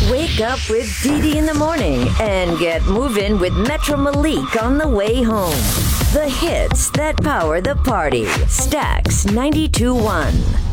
Wake up with Dee Dee in the morning and get moving with Metro Malik on the way home. The hits that power the party. Stax 92.1.